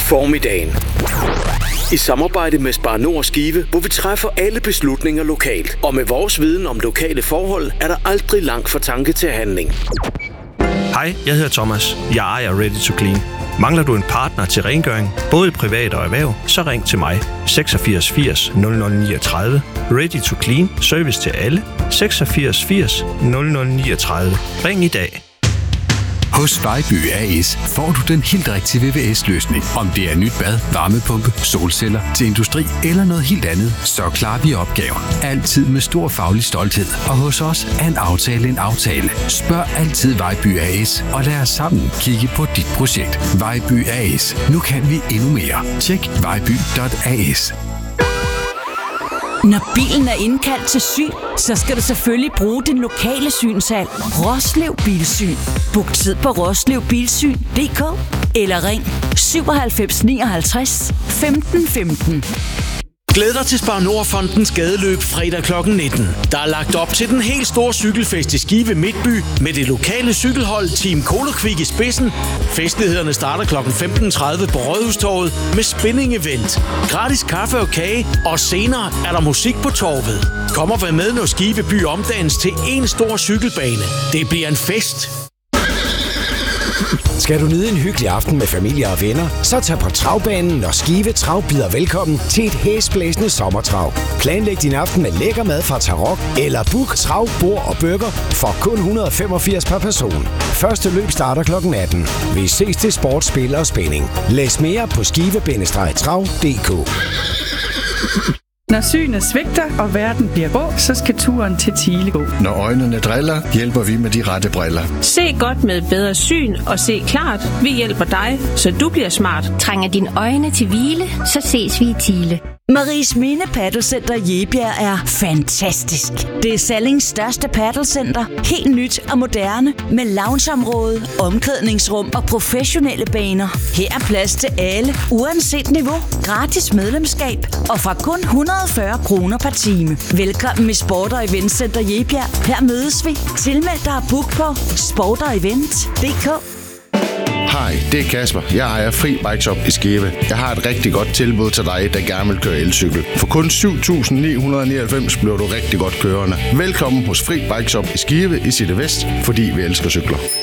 Formiddagen. I samarbejde med Spar Nord Skive, hvor vi træffer alle beslutninger lokalt. Og med vores viden om lokale forhold, er der aldrig langt fra tanke til handling. Hej, jeg hedder Thomas. Jeg ejer Ready to Clean. Mangler du en partner til rengøring, både i privat og erhverv, så ring til mig. 86 80 0039. Ready to Clean. Service til alle. 86 80 0039. Ring i dag. Hos Vejby A/S får du den helt rigtige VVS-løsning. Om det er nyt bad, varmepumpe, solceller til industri eller noget helt andet, så klarer vi opgaven. Altid med stor faglig stolthed. Og hos os er en aftale en aftale. Spørg altid Vejby A/S og lad os sammen kigge på dit projekt. Vejby A/S. Nu kan vi endnu mere. Tjek vejby.as. Når bilen er indkaldt til syn, så skal du selvfølgelig bruge din lokale synshal. Roslev Bilsyn. Book tid på roslevbilsyn.dk eller ring 97 59 15 15. Glæd dig til Spar Nord-fondens gadeløb fredag kl. 19. Der er lagt op til den helt store cykelfest i Skive Midtby med det lokale cykelhold Team Kolokvik i spidsen. Festlighederne starter kl. 15.30 på Rådhustorvet med spinning-event, gratis kaffe og kage, og senere er der musik på torvet. Kom og vær med, når Skive by omdannes til en stor cykelbane. Det bliver en fest. Skal du nyde en hyggelig aften med familie og venner, så tag på travbanen, når Skive Trav byder velkommen til et hæsblæsende sommertrav. Planlæg din aften med lækker mad fra Tarok, eller book trav, bord og burger for kun 185 per person. Første løb starter kl. 18. Vi ses til sport, spil og spænding. Læs mere på skive-trav.dk. Når synet svigter, og verden bliver grå, så skal turen til Thile gå. Når øjnene driller, hjælper vi med de rette briller. Se godt med bedre syn og se klart. Vi hjælper dig, så du bliver smart. Trænger dine øjne til hvile, så ses vi i Thile. Maries Minde Paddelcenter Jebjerg er fantastisk. Det er Sallings største paddelcenter. Helt nyt og moderne med loungeområde, omklædningsrum og professionelle baner. Her er plads til alle, uanset niveau. Gratis medlemskab og fra kun 140 kroner per time. Velkommen i Sport og Event Center Jebjerg. Her mødes vi. Tilmeld dig og book på sportogevent.dk. Hej, det er Kasper. Jeg ejer Fri Bike Shop i Skive. Jeg har et rigtig godt tilbud til dig, der gerne vil køre elcykel. For kun 7.999 bliver du rigtig godt kørende. Velkommen hos Fri Bike Shop i Skive i City Vest, fordi vi elsker cykler.